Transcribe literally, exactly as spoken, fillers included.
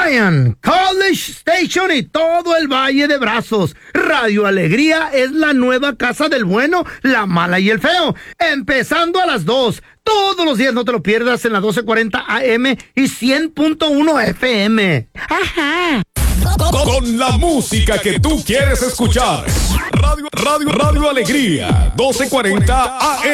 Zion, College Station y todo el Valle de Brazos. Radio Alegría es la nueva casa del bueno, la mala y el feo. Empezando a las dos. Todos los días, no te lo pierdas, en la doce cuarenta A M y cien punto uno F M. Ajá. Con, con la música que tú quieres escuchar. Radio, Radio, Radio Alegría, doce cuarenta A M.